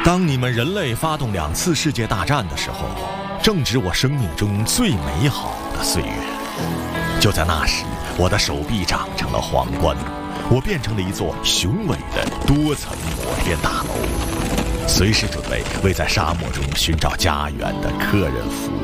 当你们人类发动2次世界大战的时候，正值我生命中最美好的岁月。就在那时，我的手臂长成了皇冠，我变成了一座雄伟的多层摩天大楼，随时准备为在沙漠中寻找家园的客人服务。